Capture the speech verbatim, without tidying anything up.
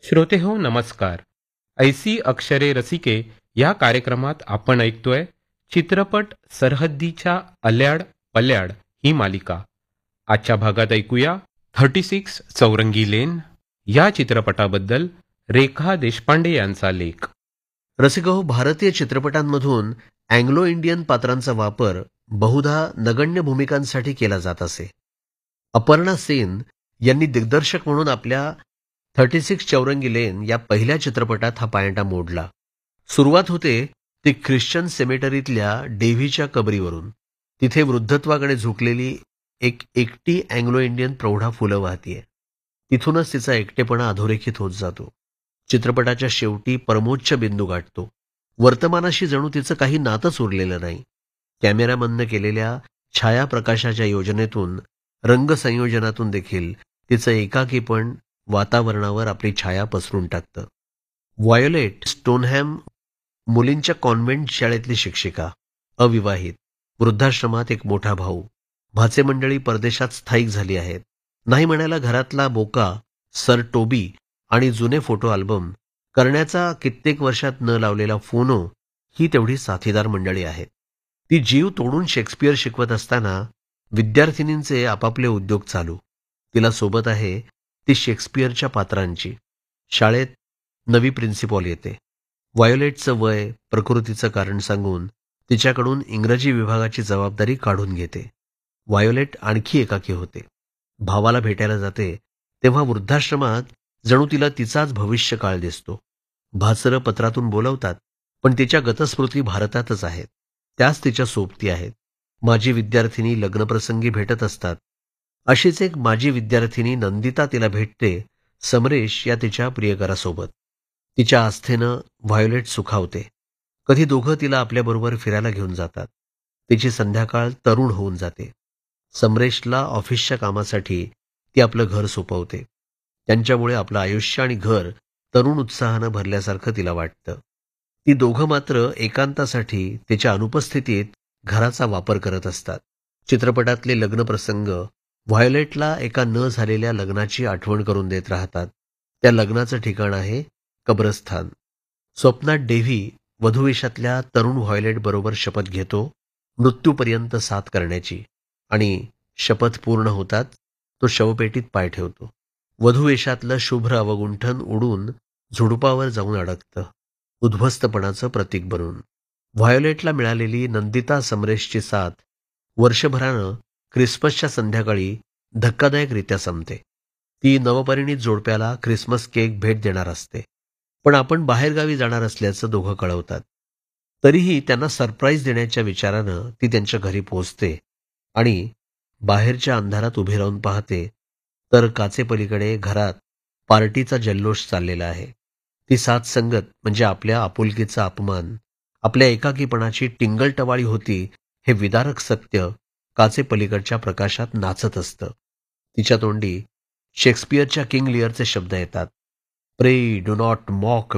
श्रोते हो नमस्कार. ऐसी अक्षरे रसिके या कार्यक्रमात आपण ऐकतोय चित्रपट सरहद्दीच्या अल्याड पल्याड ही मालिका. आजच्या भागात ऐकूया थर्टी सिक्स चौरंगी लेन या चित्रपटाबद्दल रेखा देशपांडे यांचा लेख. रसिको, भारतीय चित्रपटांमधून अँग्लो इंडियन पात्रांचा वापर बहुधा नगण्य भूमिकांसाठी केला जात असे. अपर्णा सेन यांनी दिग्दर्शक म्हणून आपल्या थर्टी सिक्स चौरंगी लेन या पहिल्या चित्रपटात हा पायंडा मोडला. सुरुवात होते ती ख्रिश्चन सेमेटरीतल्या डेव्हीच्या कबरीवरून. तिथे वृद्धत्वाकडे झुकलेली एक एकटी अँग्लो इंडियन प्रौढा फुलं वाहतीये. तिथूनच तिचा एकटेपणा अधोरेखित होत जातो. चित्रपटाच्या शेवटी परमोच्च बिंदू गाठतो. वर्तमानाशी जणू तिचं काही नातंच उरलेलं नाही. कॅमेरामननं केलेल्या छायाप्रकाशाच्या योजनेतून, रंगसंयोजनातून देखील तिचं एकाकीपण वातावरणावर आपली छाया पसरून टाकतं. व्हायोलेट स्टोनहॅम मुलींच्या कॉन्व्हेंट शाळेतली शिक्षिका, अविवाहित, वृद्धाश्रमात एक मोठा भाऊ, भाचे मंडळी परदेशात स्थायिक झाली आहेत. नाही म्हणायला घरातला बोका सर टोबी आणि जुने फोटो अल्बम, करण्याचा कित्येक वर्षात न लावलेला फोनो ही तेवढी साथीदार मंडळी आहेत. ती जीव तोडून शेक्सपियर शिकवत असताना विद्यार्थिनींचे आपापले उद्योग चालू. तिला सोबत आहे ती शेक्सपियरच्या पात्रांची. शाळेत नवी प्रिन्सिपॉल येते. व्हायोलेटचं वय, प्रकृतीचं कारण सांगून तिच्याकडून इंग्रजी विभागाची जबाबदारी काढून घेते. व्हायोलेट आणखी एकाकी होते. भावाला भेटायला जाते तेव्हा वृद्धाश्रमात जणू तिला तिचाच भविष्यकाळ दिसतो. भाचरं पत्रातून बोलवतात, पण तिच्या गतस्मृती भारतातच आहेत. त्याच तिच्या सोबती आहेत. माजी विद्यार्थिनी लग्नप्रसंगी भेटत असतात. अशीच एक माजी विद्यार्थिनी नंदिता तिला भेटते समरेश या तिच्या प्रियकरासोबत. तिच्या आस्थेनं व्हायोलेट सुखावते. कधी दोघं तिला आपल्याबरोबर फिरायला घेऊन जातात. तिची संध्याकाळ तरुण होऊन जाते. समरेशला ऑफिसच्या कामासाठी ती आपलं घर सोपवते. त्यांच्यामुळे आपलं आयुष्य आणि घर तरुण उत्साहानं भरल्यासारखं तिला वाटतं. ती दोघं मात्र एकांतासाठी तिच्या अनुपस्थितीत घराचा वापर करत असतात. चित्रपटातले लग्नप्रसंग व्हायोलेटला एका न झालेल्या लग्नाची आठवण करून देत राहतात. त्या लग्नाचं ठिकाण आहे कब्रस्थान. स्वप्नात डेव्ही वधूवेशातल्या तरुण व्हायोलेट बरोबर शपथ घेतो मृत्यूपर्यंत साथ करण्याची, आणि शपथ पूर्ण होतात तो शवपेटीत पाय ठेवतो. वधूवेशातलं शुभ्र अवगुंठन उडून झुडुपावर जाऊन अडकतं, उद्ध्वस्तपणाचं प्रतीक बनून. व्हायोलेटला मिळालेली नंदिता समरेशची साथ वर्षभरानं ख्रिसमसच्या संध्याकाळी धक्कादायकरित्या संपते. ती नवपरिणीत जोडप्याला ख्रिसमस केक भेट देणार असते, पण आपण बाहेरगावी जाणार असल्याचं दोघं कळवतात. तरीही त्यांना सरप्राईज देण्याच्या विचारानं ती त्यांच्या घरी पोहोचते आणि बाहेरच्या अंधारात उभी राहून पाहते तर काचेपलीकडे घरात पार्टीचा जल्लोष चाललेला आहे. ती साथ संगत म्हणजे आपल्या आपुलकीचा अपमान, आपल्या एकाकीपणाची टिंगलटवाळी होती हे विदारक सत्य काचेपलीकडच्या प्रकाशात नाचत असतं. तिच्या तोंडी शेक्सपियरच्या किंग लिअरचे शब्द येतात. प्रे डू नॉट मॉक